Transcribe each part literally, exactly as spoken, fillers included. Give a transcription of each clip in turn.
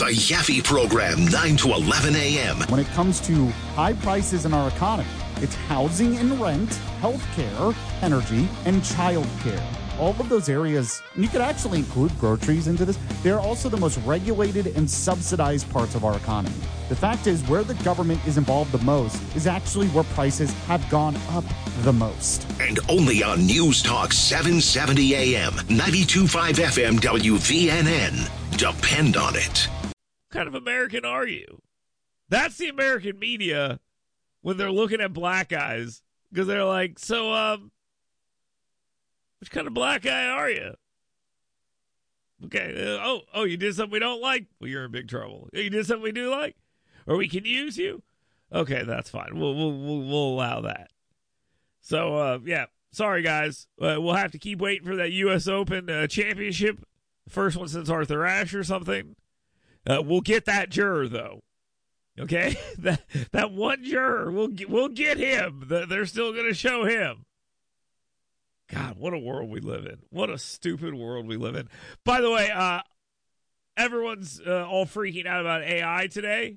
Yaffe Program, nine to eleven a.m. When it comes to high prices in our economy, it's housing and rent, healthcare, energy, and childcare. All of those areas, and you could actually include groceries into this, they're also the most regulated and subsidized parts of our economy. The fact is, where the government is involved the most is actually where prices have gone up the most. And only on News Talk seven seventy a.m., ninety-two point five F M W V N N. Depend on it. What kind of American are you? That's the American media when they're looking at black guys, because they're like, so, um, which kind of black guy are you? Okay. Uh, oh, oh, you did something we don't like? Well, you're in big trouble. You did something we do like? Or we can use you? Okay, that's fine. We'll we'll we'll, we'll allow that. So, uh, yeah. Sorry, guys. Uh, we'll have to keep waiting for that U S Open uh, championship. First one since Arthur Ashe or something. Uh, we'll get that juror, though. Okay? that that one juror, we'll, we'll get him. They're still going to show him. God, what a world we live in. What a stupid world we live in. By the way, uh, everyone's uh, all freaking out about A I today.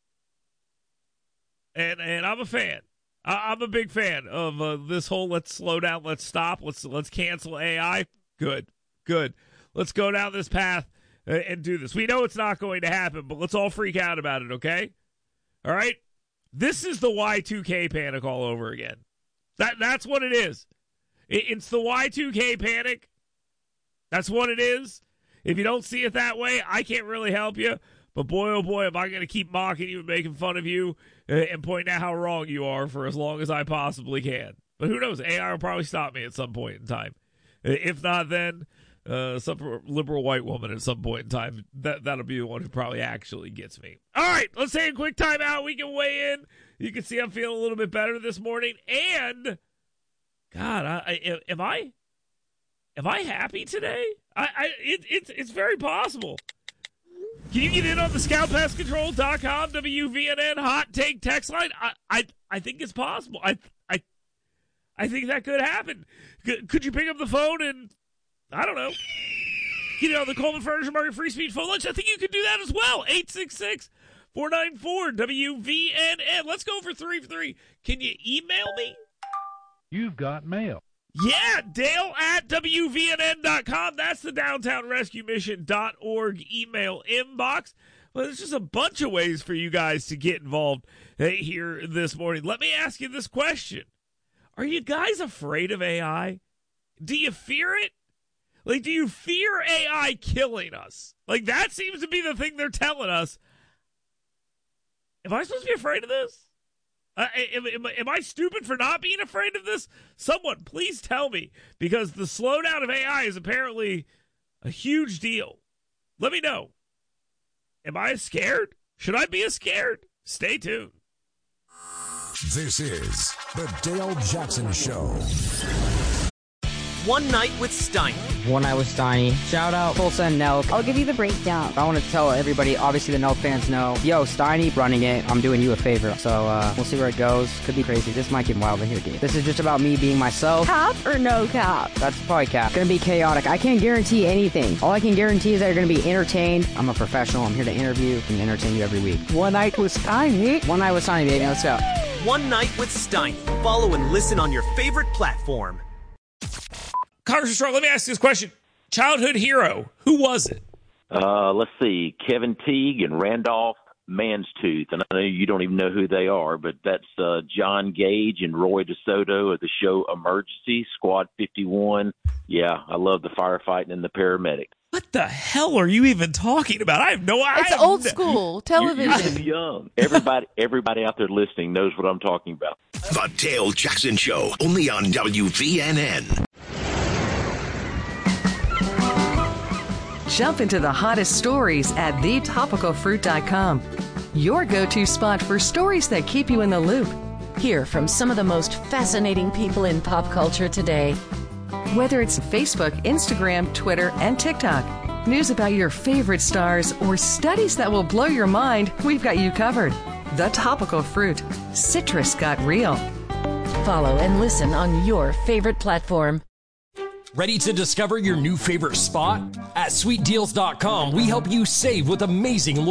And and I'm a fan. I, I'm a big fan of uh, this whole let's slow down, let's stop, let's let's cancel A I. Good, good. Let's go down this path uh, and do this. We know it's not going to happen, but let's all freak out about it, okay? All right? This is the Y two K panic all over again. That That's what it is. It's the Y two K panic. That's what it is. If you don't see it that way, I can't really help you. But boy, oh boy, am I going to keep mocking you and making fun of you and pointing out how wrong you are for as long as I possibly can. But who knows? A I will probably stop me at some point in time. If not then, uh, some liberal white woman at some point in time, that, that'll be the one who probably actually gets me. All right, let's take a quick time out. We can weigh in. You can see I'm feeling a little bit better this morning. And... God, I, I, am I, am I happy today? I, I it, it's it's very possible. Can you get in on the scout pest control dot com W V N N hot take text line? I, I, I think it's possible. I, I, I think that could happen. Could, could you pick up the phone and I don't know, get on the Coleman Furniture Market Free Speech phone lunch? I think you could do that as well. eight six six, four nine four, W V N N. Let's go for three for three. Can you email me? You've got mail. Yeah, Dale at W V N N dot com. That's the downtown rescue mission dot org email inbox. Well, there's just a bunch of ways for you guys to get involved here this morning. Let me ask you this question. Are you guys afraid of A I? Do you fear it? Like, do you fear A I killing us? Like, that seems to be the thing they're telling us. Am I supposed to be afraid of this? Uh, am, am, am I stupid for not being afraid of this? Someone, please tell me, because the slowdown of A I is apparently a huge deal. Let me know. Am I scared? Should I be scared? Stay tuned. This is the Dale Jackson Show. One Night with Steiny. One Night with Steiny. Shout out Tulsa and Nelk. I'll give you the breakdown. I want to tell everybody, obviously the Nelk fans know, yo, Steiny running it. I'm doing you a favor. So uh, we'll see where it goes. Could be crazy. This might get wild in here, dude. This is just about me being myself. Cap or no cap? That's probably cap. Gonna be chaotic. I can't guarantee anything. All I can guarantee is that you're gonna be entertained. I'm a professional. I'm here to interview and entertain you every week. One Night with Steiny. One Night with Steiny, baby. Let's go. One Night with Steiny. Follow and listen on your favorite platform. Congressman Strong, let me ask you this question. Childhood hero, who was it? Uh, let's see, Kevin Teague and Randolph Manstooth. And I know you don't even know who they are, but that's uh, John Gage and Roy DeSoto of the show Emergency, Squad fifty-one. Yeah, I love the firefighting and the paramedic. What the hell are you even talking about? I have no idea. It's old school television. You're, you're young. Everybody, everybody out there listening knows what I'm talking about. The Dale Jackson Show, only on W V N N. Jump into the hottest stories at the topical fruit dot com. Your go-to spot for stories that keep you in the loop. Hear from some of the most fascinating people in pop culture today. Whether it's Facebook, Instagram, Twitter, and TikTok, news about your favorite stars, or studies that will blow your mind, we've got you covered. The Topical Fruit. Citrus got real. Follow and listen on your favorite platform. Ready to discover your new favorite spot? At sweet deals dot com, we help you save with amazing